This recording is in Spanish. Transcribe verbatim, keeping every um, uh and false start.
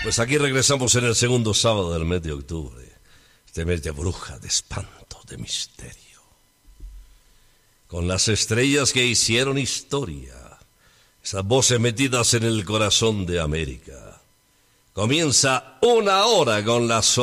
Pues aquí regresamos en el segundo sábado del mes de octubre. Este mes de bruja, de espanto, de misterio. Con las estrellas que hicieron historia. Esas voces metidas en el corazón de América. Comienza una hora con la